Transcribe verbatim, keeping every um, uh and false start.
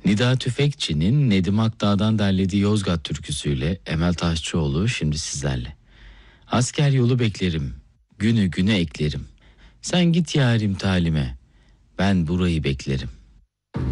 Nida Tüfekçi'nin Nedim Akdağ'dan derlediği Yozgat türküsüyle Emel Taşçıoğlu şimdi sizlerle. Asker yolu beklerim, günü güne eklerim. Sen git yarim talime, ben burayı beklerim.